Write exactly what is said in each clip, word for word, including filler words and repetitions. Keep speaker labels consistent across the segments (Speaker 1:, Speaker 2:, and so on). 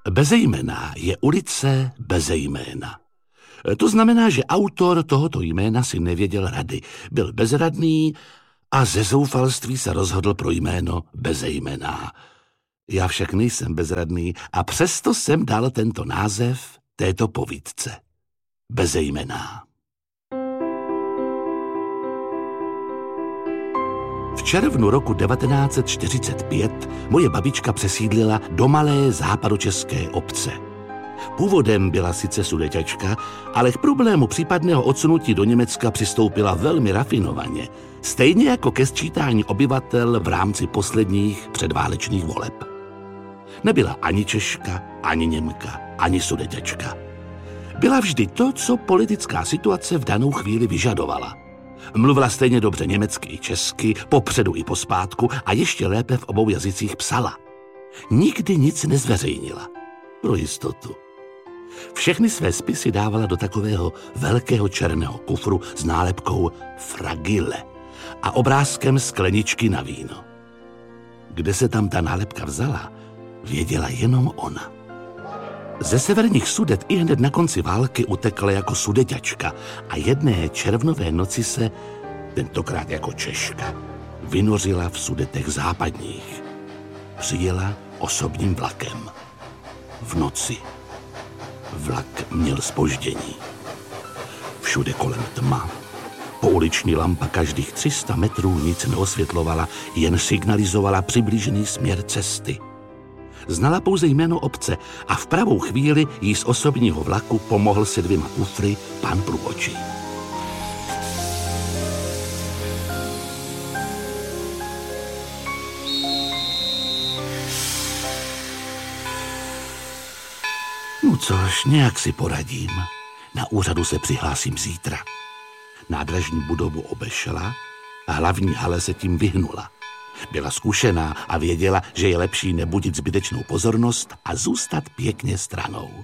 Speaker 1: Bezejmenná je ulice Bezejména. To znamená, že autor tohoto jména si nevěděl rady. Byl bezradný a ze zoufalství se rozhodl pro jméno Bezejmenná. Já však nejsem bezradný a přesto jsem dal tento název této povídce. Bezejmenná. V červnu roku devatenáct set čtyřicet pět moje babička přesídlila do malé západočeské obce. Původem byla sice Sudeťačka, ale k problému případného odsunutí do Německa přistoupila velmi rafinovaně, stejně jako ke sčítání obyvatel v rámci posledních předválečných voleb. Nebyla ani Češka, ani Němka, ani Sudeťačka. Byla vždy to, co politická situace v danou chvíli vyžadovala. Mluvila stejně dobře německy i česky, popředu i pospátku a ještě lépe v obou jazycích psala. Nikdy nic nezveřejnila. Pro jistotu. Všechny své spisy dávala do takového velkého černého kufru s nálepkou Fragile a obrázkem skleničky na víno. Kde se tam ta nálepka vzala, věděla jenom ona. Ze severních Sudet i hned na konci války utekla jako Sudeťačka a jedné červnové noci se, tentokrát jako Češka, vynořila v Sudetech západních. Přijela osobním vlakem. V noci. Vlak měl zpoždění. Všude kolem tma. Pouliční lampa každých tři sta metrů nic neosvětlovala, jen signalizovala přiblížený směr cesty. Znala pouze jméno obce a v pravou chvíli jí z osobního vlaku pomohl se dvěma kufry pan průvodčí. No což, nějak si poradím. Na úřadu se přihlásím zítra. Nádražní budovu obešla a hlavní hale se tím vyhnula. Byla zkušená a věděla, že je lepší nebudit zbytečnou pozornost a zůstat pěkně stranou.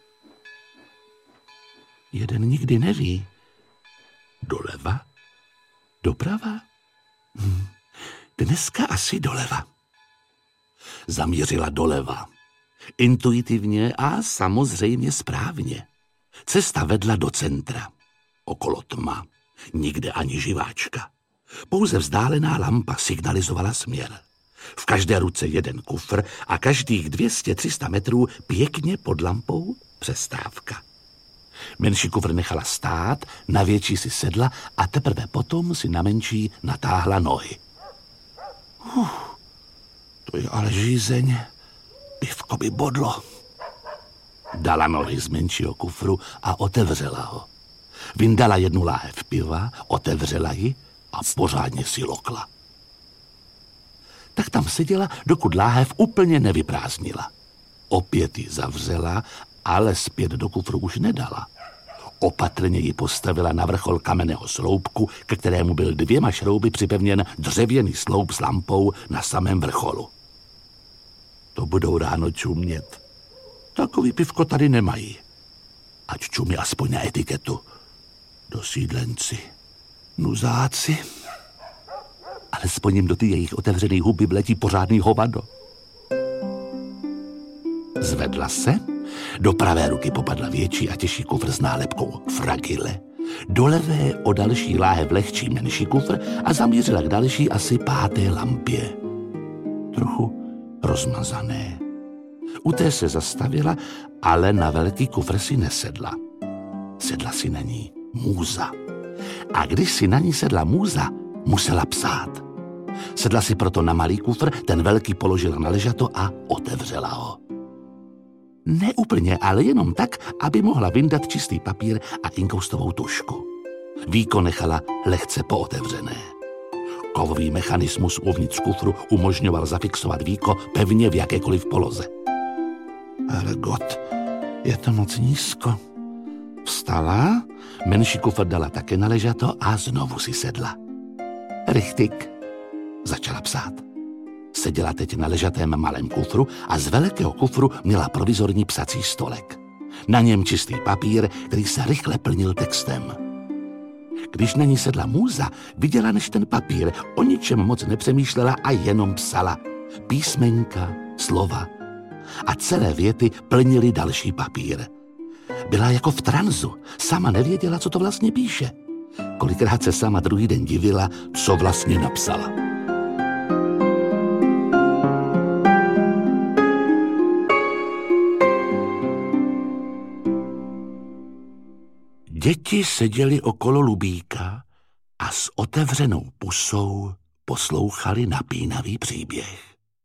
Speaker 1: Jeden nikdy neví. Doleva? Doprava? Hm. Dneska asi doleva. Zamířila doleva. Intuitivně a samozřejmě správně. Cesta vedla do centra. Okolo tma. Nikde ani živáčka. Pouze vzdálená lampa signalizovala směr. V každé ruce jeden kufr a každých dvě stě tři sta metrů pěkně pod lampou přestávka. Menší kufr nechala stát, na větší si sedla a teprve potom si na menší natáhla nohy. Uf, to je ale žízeň. Pivko by bodlo. Dala nohy z menšího kufru a otevřela ho. Vyndala jednu láhev piva, otevřela ji a pořádně si lokla. Tak tam seděla, dokud láhev úplně nevyprázdnila. Opět ji zavřela, ale zpět do kufru už nedala. Opatrně ji postavila na vrchol kamenného sloupku, ke kterému byl dvěma šrouby připevněn dřevěný sloup s lampou na samém vrcholu. To budou ráno čumět. Takový pivko tady nemají. Ať čumí aspoň na etiketu. Dosídlenci, nuzáci. Alespoň jim do ty jejich otevřený huby vletí pořádný hovado. Zvedla se, do pravé ruky popadla větší a těžší kufr s nálepkou Fragile, do levé o další láhev lehčí menší kufr a zamířila k další asi páté lampě. Trochu rozmazané. U té se zastavila, ale na velký kufr si nesedla. Sedla si na ní Můza. A když si na ní sedla Můza, musela psát. Sedla si proto na malý kufr, ten velký položila na ležato a otevřela ho. Ne úplně, ale jenom tak, aby mohla vyndat čistý papír a inkoustovou tušku. Víko nechala lehce pootevřené. Kovový mechanismus uvnitř kufru umožňoval zafixovat víko pevně v jakékoliv poloze. Ale got, je to moc nízko. Vstala, menší kufr dala také na ležato a znovu si sedla. Richtig, začala psát. Seděla teď na ležatém malém kufru a z velkého kufru měla provizorní psací stolek. Na něm čistý papír, který se rychle plnil textem. Když na ní sedla Můza, viděla než ten papír, o ničem moc nepřemýšlela a jenom psala. Písmenka, slova. a celé věty plnily další papír. Byla jako v tranzu, sama nevěděla, co to vlastně píše. Kolikrát se sama druhý den divila, co vlastně napsala. Děti seděly okolo Lubíka a s otevřenou pusou poslouchali napínavý příběh.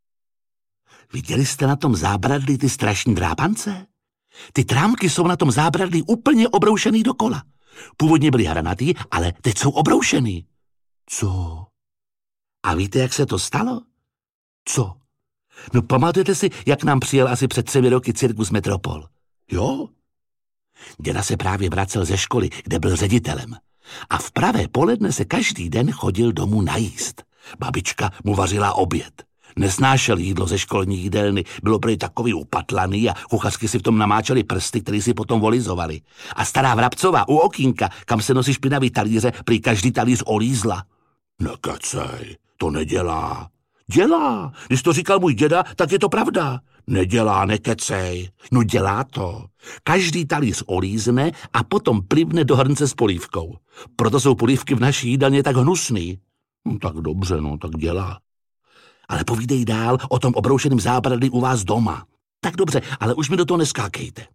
Speaker 1: Viděli jste na tom zábradlí ty strašní drápance? Ty trámky jsou na tom zábradlí úplně obroušený dokola. Původně byly hranatý, ale teď jsou obroušený. Co? A víte, jak se to stalo? Co? No pamatujete si, jak nám přijel asi před třemi roky cirkus Metropol? Jo? Děda se právě vracel ze školy, kde byl ředitelem. A v pravé poledne se každý den chodil domů najíst. Babička mu vařila oběd. Nesnášel jídlo ze školní jídelny, bylo prý takový upatlaný a kuchařky si v tom namáčeli prsty, který si potom volizovali. A stará Vrabcová u okýnka, kam se nosí špinavý talíře, prý každý talíř olízla. Nekecej, to nedělá. Dělá, když to říkal můj děda, tak je to pravda. Nedělá, nekecej. No dělá to. Každý talíř olízne a potom plivne do hrnce s polívkou. Proto jsou polívky v naší jídelně tak hnusný. No tak dobře, no tak dělá. Ale povídej dál o tom obroušeném zábradlí u vás doma. Tak dobře, ale už mi do toho neskákejte.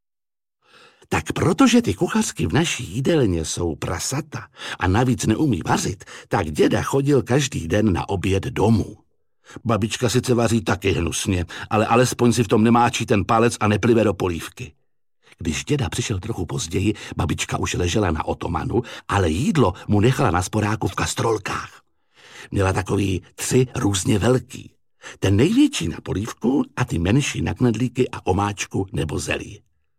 Speaker 1: Tak protože ty kuchařky v naší jídelně jsou prasata a navíc neumí vařit, tak děda chodil každý den na oběd domů. Babička sice vaří taky hnusně, ale alespoň si v tom nemáčí ten palec a neplive do polívky. Když děda přišel trochu později, babička už ležela na otomanu, ale jídlo mu nechala na sporáku v kastrolkách. Měla takový tři různě velký. Ten největší na polívku a ty menší na knedlíky a omáčku nebo zelí.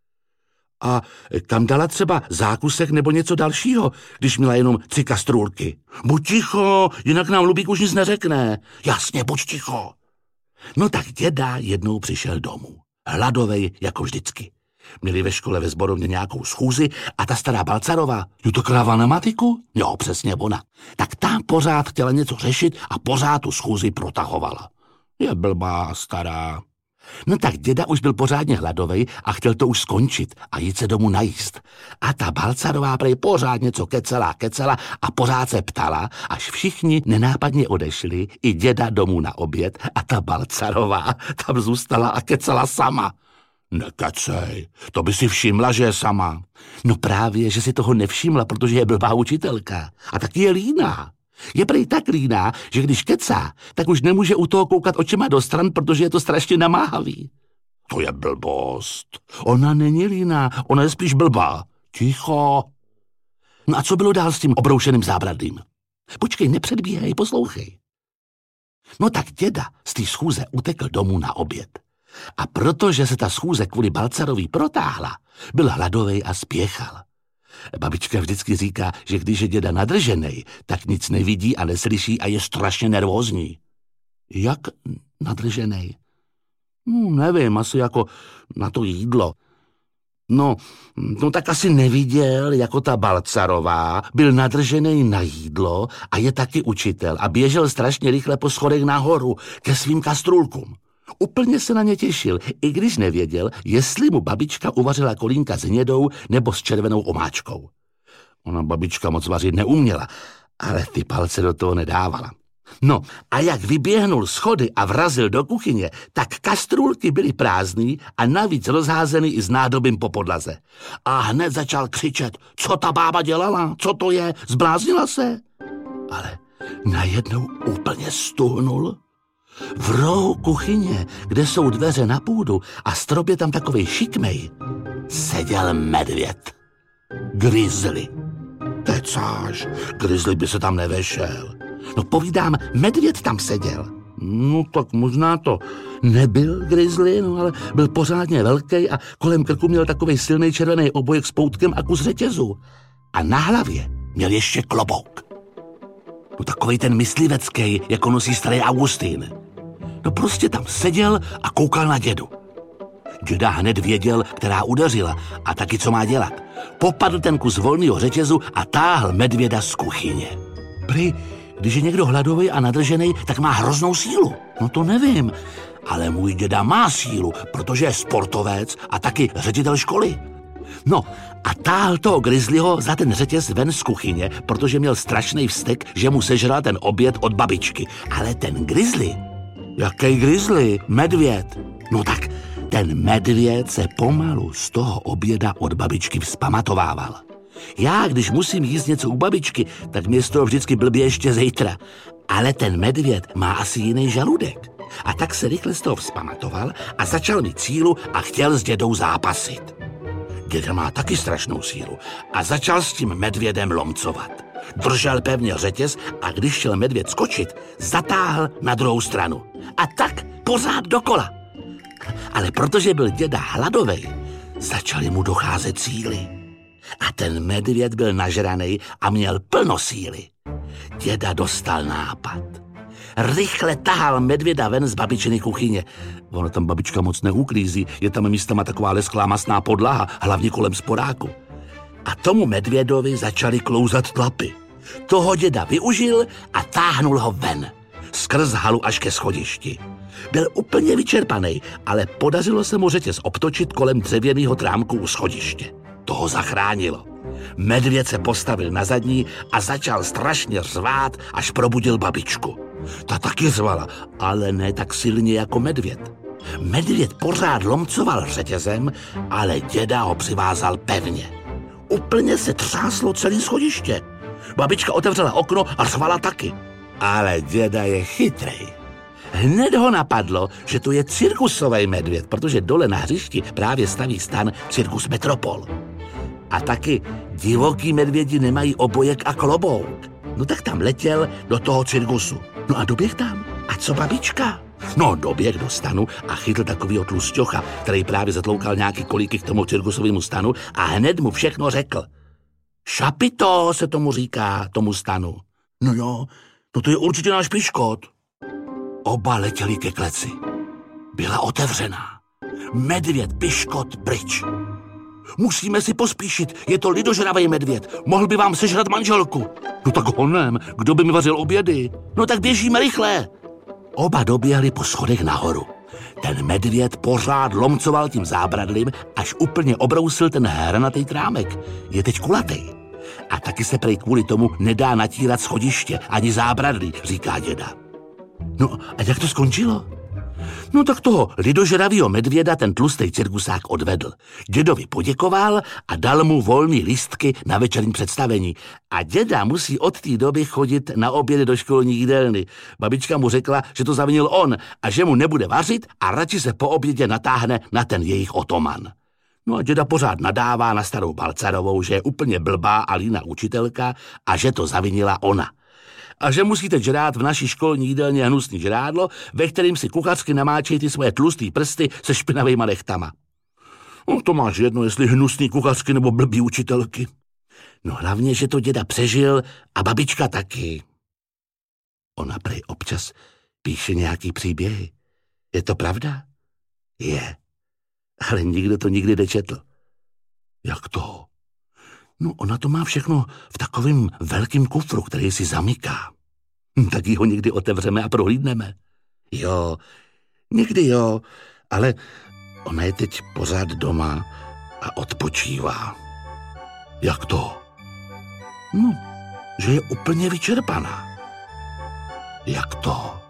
Speaker 1: A kam dala třeba zákusek nebo něco dalšího, když měla jenom tři kastrůlky? Buď ticho, jinak nám Lubík už nic neřekne. Jasně, buď ticho. No tak děda jednou přišel domů. Hladovej jako vždycky. Měli ve škole ve sborovně nějakou schůzi a ta stará Balcarová, jo to kráva na matiku? Jo, přesně ona. Tak ta pořád chtěla něco řešit a pořád tu schůzi protahovala. Je blbá, stará. No tak děda už byl pořádně hladovej a chtěl to už skončit a jít se domů najíst. A ta Balcarová prej pořád něco kecela, kecela a pořád se ptala, až všichni nenápadně odešli, i děda domů na oběd a ta Balcarová tam zůstala a kecela sama. Nekecej, to by si všimla, že je sama. No právě, že si toho nevšimla, protože je blbá učitelka. A taky je líná. Je prej tak líná, že když kecá, tak už nemůže u toho koukat očima do stran, protože je to strašně namáhavý. To je blbost. Ona není líná, ona je spíš blbá. Ticho. No a co bylo dál s tím obroušeným zábradlím? Počkej, nepředbíhej, poslouchej. No tak děda z té schůze utekl domů na oběd. A protože se ta schůze kvůli Balcarový protáhla, byl hladovej a spěchal. Babička vždycky říká, že když je děda nadrženej, tak nic nevidí a neslyší a je strašně nervózní. Jak nadrženej? No, nevím, asi jako na to jídlo. No, no tak asi neviděl, jako ta Balcarová, byl nadrženej na jídlo a je taky učitel a běžel strašně rychle po schodech nahoru ke svým kastrůlkům. Úplně se na ně těšil, i když nevěděl, jestli mu babička uvařila kolínka s hnědou nebo s červenou omáčkou. Ona babička moc vařit neuměla, ale ty palce do toho nedávala. No a jak vyběhnul schody a vrazil do kuchyně, tak kastrůlky byly prázdný a navíc rozházený i s nádobím po podlaze. A hned začal křičet, co ta bába dělala, co to je, zbláznila se? Ale najednou úplně stuhnul. V rohu kuchyně, kde jsou dveře na půdu a strop je tam takovej šikmej, seděl medvěd. Grizzly. Kecáš, grizzly by se tam nevešel. No povídám, medvěd tam seděl. No tak možná to nebyl grizzly, no ale byl pořádně velký a kolem krku měl takovej silný červený obojek s poutkem a kus řetězu. A na hlavě měl ještě klobouk. No takovej ten myslivecký, jako nosí starý Augustín. No prostě tam seděl a koukal na dědu. Děda hned věděl, která udeřila a taky co má dělat. Popadl ten kus volného řetězu a táhl medvěda z kuchyně. Prý, když je někdo hladový a nadržený, tak má hroznou sílu. No to nevím, ale můj děda má sílu, protože je sportovec a taky ředitel školy. No a táhl toho grizzlyho za ten řetěz ven z kuchyně, protože měl strašný vztek, že mu sežral ten oběd od babičky. Ale ten grizzly... Jaký grizzly? Medvěd. No tak ten medvěd se pomalu z toho oběda od babičky vzpamatovával. Já, když musím jíst něco u babičky, tak mě z toho vždycky blbě ještě zítra. Ale ten medvěd má asi jiný žaludek. A tak se rychle z toho vzpamatoval a začal mít sílu a chtěl s dědou zápasit. Děda má taky strašnou sílu a začal s tím medvědem lomcovat. Držel pevně řetěz a když šel medvěd skočit, zatáhl na druhou stranu. A tak pořád dokola. Ale protože byl děda hladovej, začaly mu docházet síly. A ten medvěd byl nažranej a měl plno síly. Děda dostal nápad. Rychle tahal medvěda ven z babičiny kuchyně. Ono tam babička moc neuklízí, je tam místama taková lesklá masná podlaha, hlavně kolem sporáku. A tomu medvědovi začaly klouzat tlapy. Toho děda využil a táhnul ho ven. Skrz halu až ke schodišti. Byl úplně vyčerpaný, ale podařilo se mu řetěz obtočit kolem dřevěného trámku u schodiště. To ho zachránilo. Medvěd se postavil na zadní a začal strašně řvát, až probudil babičku. Ta taky řvala, ale ne tak silně jako medvěd. Medvěd pořád lomcoval řetězem, ale děda ho přivázal pevně. Úplně se třáslo celé schodiště. Babička otevřela okno a řvala taky. Ale děda je chytrej. Hned ho napadlo, že to je cirkusový medvěd, protože dole na hřišti právě staví stan Cirkus Metropol. A taky divoký medvědi nemají obojek a klobouk. No tak tam letěl do toho cirkusu. No a doběh tam. A co babička? No doběh do stanu a chytl takovýho tlusťocha, který právě zatloukal nějaký kolíky k tomu cirkusovému stanu a hned mu všechno řekl. Šapito se tomu říká, tomu stanu. No jo, no to je určitě náš Piškot. Oba letěli ke kleci. Byla otevřená. Medvěd Piškot pryč. Musíme si pospíšit, je to lidožravej medvěd. Mohl by vám sežrat manželku. No tak honem, kdo by mi vařil obědy? No tak běžíme rychle. Oba doběhli po schodech nahoru. Ten medvěd pořád lomcoval tím zábradlím, až úplně obrousil ten hranatý trámek. Je teď kulatý. A taky se prej kvůli tomu nedá natírat schodiště, ani zábradlí, říká děda. No a jak to skončilo? No tak toho lidožravýho medvěda ten tlustý cirkusák odvedl. Dědovi poděkoval a dal mu volný lístky na večerní představení. A děda musí od té doby chodit na obědy do školní jídelny. Babička mu řekla, že to zavinil on a že mu nebude vařit a radši se po obědě natáhne na ten jejich otoman. No a děda pořád nadává na starou Balcarovou, že je úplně blbá a líná učitelka a že to zavinila ona. A že musíte žrát v naší školní jídelně hnusný žrádlo, ve kterým si kuchařky namáčejí ty svoje tlustý prsty se špinavýma nechtama. No to máš jedno, jestli hnusný kuchařky nebo blbý učitelky. No hlavně, že to děda přežil a babička taky. Ona prej občas píše nějaký příběhy. Je to pravda? Je. Ale nikdo to nikdy nečetl. Jak to? No ona to má všechno v takovém velkém kufru, který si zamyká. Tak ho někdy otevřeme a prohlídneme. Jo, někdy jo, ale ona je teď pořád doma a odpočívá. Jak to? No, že je úplně vyčerpaná. Jak to?